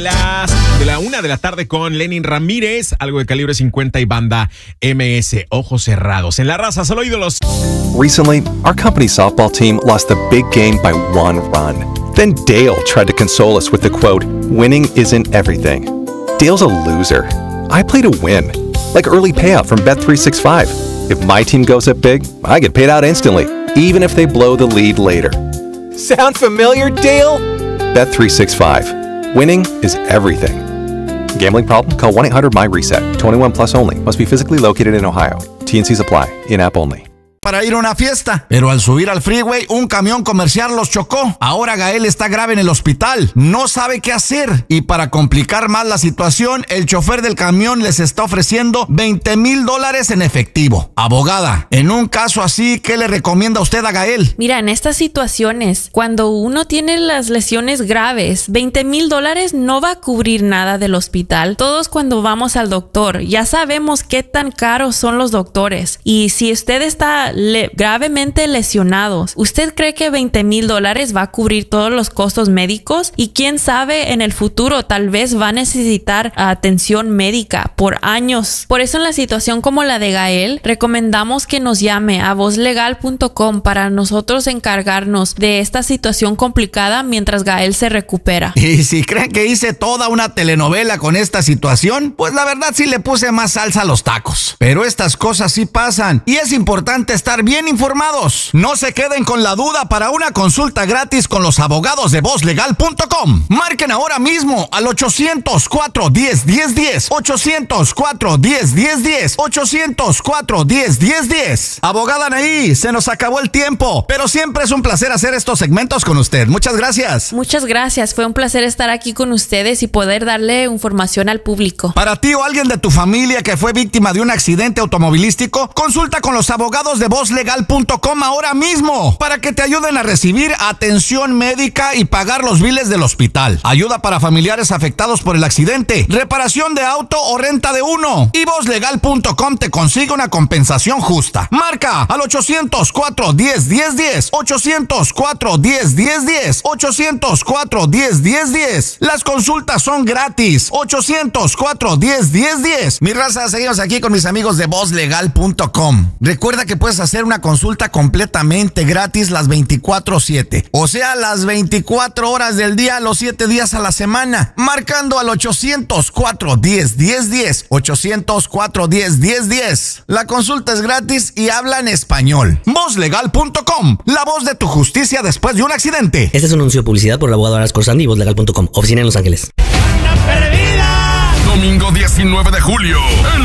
la 1 de la tarde con Lenin Ramírez, algo de Calibre 50 y banda MS, Ojos Cerrados. En La Raza, solo ídolos. Recently, our company's softball team lost the big game by 1 run. Then Dale tried to console us with the quote, "Winning isn't everything." Dale's a loser. I play to win, like early payout from Bet365. If my team goes up big, I get paid out instantly, even if they blow the lead later. Sound familiar, Dale? Bet365. Winning is everything. Gambling problem? Call 1-800-MY-RESET. 21 plus only. Must be physically located in Ohio. T&Cs apply. In-app only. Para ir a una fiesta, pero al subir al freeway un camión comercial los chocó. Ahora Gael está grave en el hospital, no sabe qué hacer y para complicar más la situación, el chofer del camión les está ofreciendo $20,000 en efectivo. Abogada, en un caso así, ¿qué le recomienda usted a Gael? Mira, en estas situaciones, cuando uno tiene las lesiones graves, $20,000 no va a cubrir nada del hospital. Todos cuando vamos al doctor, ya sabemos qué tan caros son los doctores y si usted está gravemente lesionados, ¿usted cree que $20,000 va a cubrir todos los costos médicos? Y quién sabe, en el futuro tal vez va a necesitar atención médica por años. Por eso en la situación como la de Gael, recomendamos que nos llame a vozlegal.com para nosotros encargarnos de esta situación complicada mientras Gael se recupera. Y si creen que hice toda una telenovela con esta situación, pues la verdad sí le puse más salsa a los tacos. Pero estas cosas sí pasan y es importante estar bien informados. No se queden con la duda para una consulta gratis con los abogados de vozlegal.com. Marquen ahora mismo al 800-410-1010, 800-410-1010, 800-410-1010. Abogada Anaí, se nos acabó el tiempo, pero siempre es un placer hacer estos segmentos con usted. Muchas gracias. Muchas gracias, fue un placer estar aquí con ustedes y poder darle información al público. Para ti o alguien de tu familia que fue víctima de un accidente automovilístico, consulta con los abogados de vozlegal.com ahora mismo para que te ayuden a recibir atención médica y pagar los biles del hospital. Ayuda para familiares afectados por el accidente, reparación de auto o renta de uno. Y vozlegal.com te consigue una compensación justa. Marca al 800-410-1010, 800-410-1010, 800-410-1010. Las consultas son gratis. 800-410-1010. Mi raza, seguimos aquí con mis amigos de vozlegal.com. Recuerda que puedes hacer una consulta completamente gratis las 24/7. O sea, las 24 horas del día, los 7 días a la semana. Marcando al 800-410-1010. 800-410-1010. La consulta es gratis y habla en español. Vozlegal.com. La voz de tu justicia después de un accidente. Este es un anuncio de publicidad por el abogado Aras Corsandi y Vozlegal.com. Oficina en Los Ángeles. Domingo 19 de julio.